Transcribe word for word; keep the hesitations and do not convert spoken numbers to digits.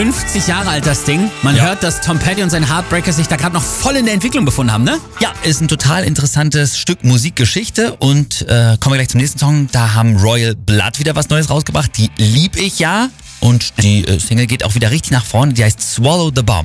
fünfzig Jahre alt, das Ding. Man Ja. hört, dass Tom Petty und sein Heartbreakers sich da gerade noch voll in der Entwicklung befunden haben, ne? Ja, ist ein total interessantes Stück Musikgeschichte und äh, kommen wir gleich zum nächsten Song. Da haben Royal Blood wieder was Neues rausgebracht. Die lieb ich ja und die äh, Single geht auch wieder richtig nach vorne. Die heißt Swallow the Bomb.